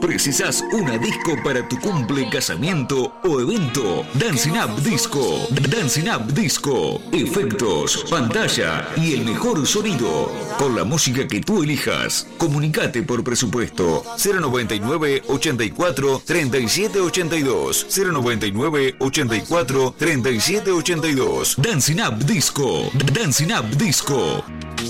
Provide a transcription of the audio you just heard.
¿Precisas una disco para tu cumple, casamiento o evento? Dancing Up Disco. Dancing Up Disco. Efectos, pantalla y el mejor sonido. Con la música que tú elijas. Comunicate por presupuesto. 099 84 37 82. 099 84 37 82. Dancing Up Disco. Dancing Up Disco.